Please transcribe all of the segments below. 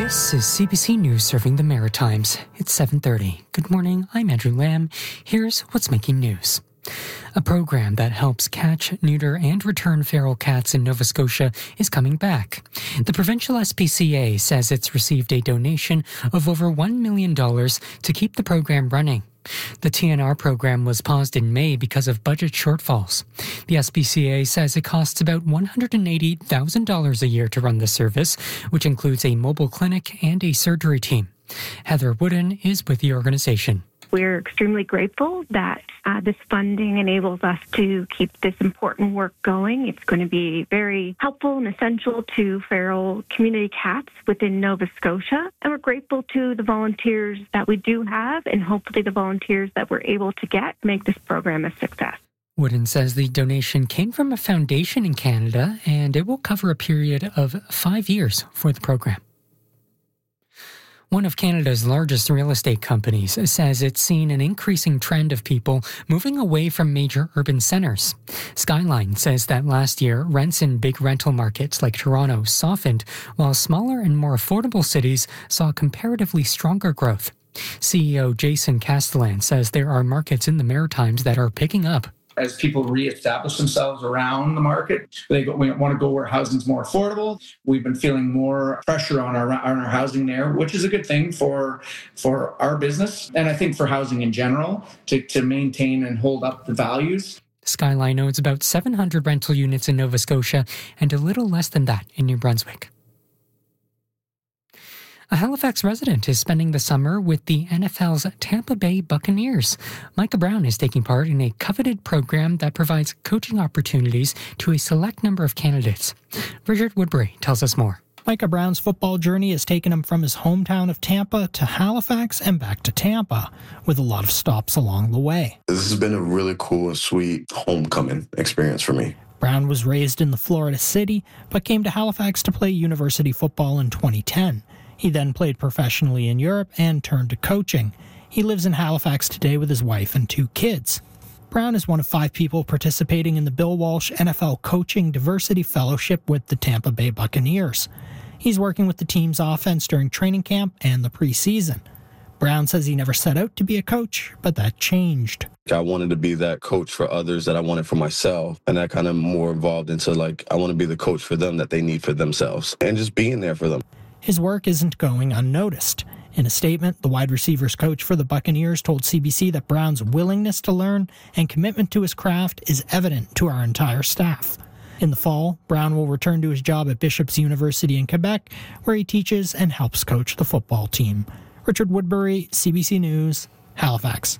This is CBC News serving the Maritimes. It's 7:30. Good morning, I'm Andrew Lamb. Here's what's making news. A program that helps catch, neuter, and return feral cats in Nova Scotia is coming back. The provincial SPCA says it's received a donation of over $1 million to keep the program running. The TNR program was paused in May because of budget shortfalls. The SPCA says it costs about $180,000 a year to run the service, which includes a mobile clinic and a surgery team. Heather Wooden is with the organization. We're extremely grateful that this funding enables us to keep this important work going. It's going to be very helpful and essential to feral community cats within Nova Scotia. And we're grateful to the volunteers that we do have and hopefully the volunteers that we're able to get to make this program a success. Wooden says the donation came from a foundation in Canada and it will cover a period of 5 years for the program. One of Canada's largest real estate companies says it's seen an increasing trend of people moving away from major urban centres. Skyline says that last year, rents in big rental markets like Toronto softened, while smaller and more affordable cities saw comparatively stronger growth. CEO Jason Castellan says there are markets in the Maritimes that are picking up. As people reestablish themselves around the market, we want to go where housing's more affordable. We've been feeling more pressure on our housing there, which is a good thing for our business. And I think for housing in general, to maintain and hold up the values. Skyline owns about 700 rental units in Nova Scotia and a little less than that in New Brunswick. A Halifax resident is spending the summer with the NFL's Tampa Bay Buccaneers. Micah Brown is taking part in a coveted program that provides coaching opportunities to a select number of candidates. Richard Woodbury tells us more. Micah Brown's football journey has taken him from his hometown of Tampa to Halifax and back to Tampa, with a lot of stops along the way. This has been a really cool and sweet homecoming experience for me. Brown was raised in the Florida city, but came to Halifax to play university football in 2010. He then played professionally in Europe and turned to coaching. He lives in Halifax today with his wife and 2 kids. Brown is one of 5 people participating in the Bill Walsh NFL Coaching Diversity Fellowship with the Tampa Bay Buccaneers. He's working with the team's offense during training camp and the preseason. Brown says he never set out to be a coach, but that changed. I wanted to be that coach for others that I wanted for myself, and that kind of more evolved into I want to be the coach for them that they need for themselves, and just being there for them. His work isn't going unnoticed. In a statement, the wide receivers coach for the Buccaneers told CBC that Brown's willingness to learn and commitment to his craft is evident to our entire staff. In the fall, Brown will return to his job at Bishop's University in Quebec, where he teaches and helps coach the football team. Richard Woodbury, CBC News, Halifax.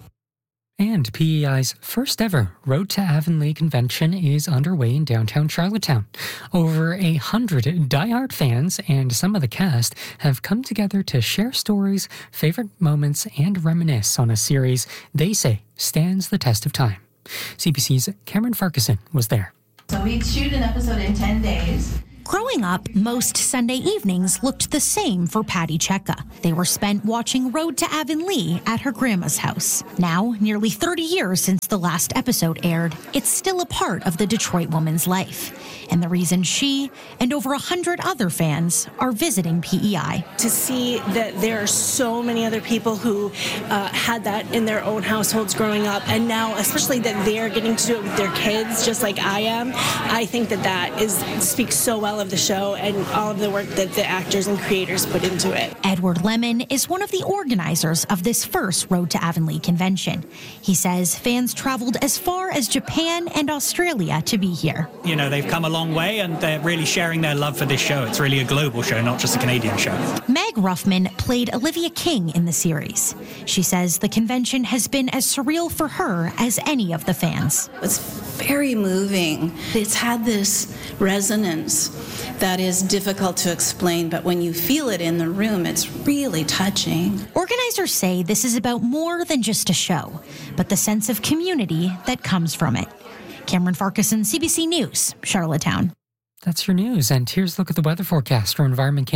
And PEI's first ever Road to Avonlea convention is underway in downtown Charlottetown. Over 100 diehard fans and some of the cast have come together to share stories, favorite moments, and reminisce on a series they say stands the test of time. CBC's Cameron Farquharson was there. So we'd shoot an episode in 10 days. Growing up, most Sunday evenings looked the same for Patty Cheka. They were spent watching Road to Avonlea at her grandma's house. Now, nearly 30 years since the last episode aired, it's still a part of the Detroit woman's life. And the reason she and over 100 other fans are visiting PEI. To see that there are so many other people who had that in their own households growing up, and now especially that they're getting to do it with their kids just like I am, I think that speaks so well of the show and all of the work that the actors and creators put into it. Edward Lemon is one of the organizers of this first Road to Avonlea convention. He says fans traveled as far as Japan and Australia to be here. You know, they've come a long way and they're really sharing their love for this show. It's really a global show, not just a Canadian show. Meg Ruffman played Olivia King in the series. She says the convention has been as surreal for her as any of the fans. It's very moving. It's had this resonance that is difficult to explain, but when you feel it in the room, it's really touching. Organizers say this is about more than just a show, but the sense of community that comes from it. Cameron Farquharson, CBC News, Charlottetown. That's your news, and here's a look at the weather forecast for Environment Canada.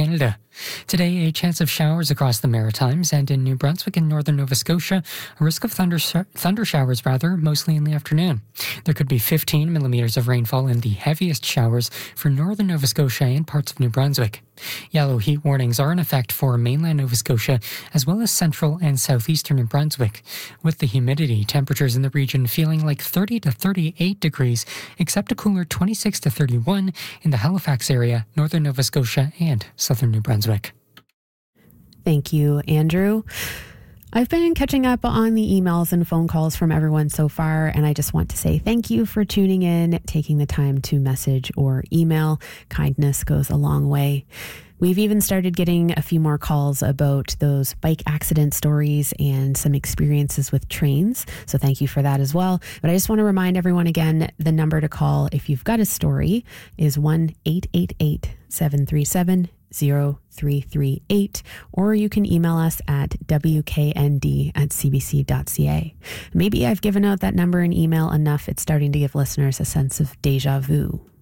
Today, a chance of showers across the Maritimes and in New Brunswick and northern Nova Scotia. A risk of thunder showers, mostly in the afternoon. There could be 15 millimeters of rainfall in the heaviest showers for northern Nova Scotia and parts of New Brunswick. Yellow heat warnings are in effect for mainland Nova Scotia as well as central and southeastern New Brunswick, with the humidity temperatures in the region feeling like 30 to 38 degrees, except a cooler 26 to 31 in the Halifax area, northern Nova Scotia and southern New Brunswick. Thank you, Andrew. I've been catching up on the emails and phone calls from everyone so far, and I just want to say thank you for tuning in, taking the time to message or email. Kindness goes a long way. We've even started getting a few more calls about those bike accident stories and some experiences with trains. So thank you for that as well. But I just want to remind everyone again, the number to call if you've got a story is 1-888-737-0338, or you can email us at wknd@cbc.ca. Maybe I've given out that number and email enough, it's starting to give listeners a sense of deja vu.